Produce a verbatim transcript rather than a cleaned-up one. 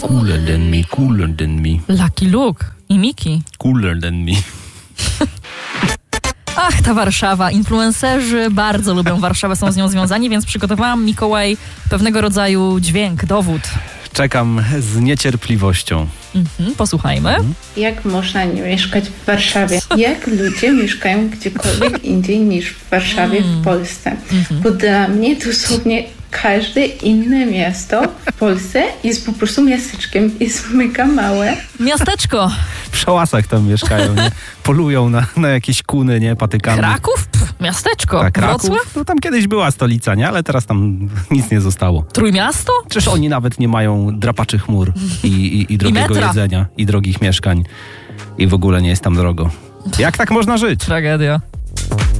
Cooler than me, cooler than me. Lucky Luke i Miki. Cooler than me. Ach, ta Warszawa. Influencerzy bardzo lubią Warszawę, są z nią związani, więc przygotowałam, Mikołaj, pewnego rodzaju dźwięk, dowód. Czekam z niecierpliwością. Mhm, posłuchajmy. Mhm. Jak można nie mieszkać w Warszawie? Jak ludzie mieszkają gdziekolwiek indziej niż w Warszawie, w Polsce? Mhm. Bo dla mnie dosłownie każde inne miasto w Polsce jest po prostu miasteczkiem, jest mega małe. Miasteczko. W szałasach tam mieszkają, nie? Polują na, na jakieś kuny, nie? Patykami. Kraków? Pff, miasteczko. Tak, Kraków. Wrocław? No tam kiedyś była stolica, nie? Ale teraz tam nic nie zostało. Trójmiasto? Czyż oni nawet nie mają drapaczy chmur i, i, i drogiego I jedzenia i drogich mieszkań i w ogóle nie jest tam drogo. Jak tak można żyć? Tragedia.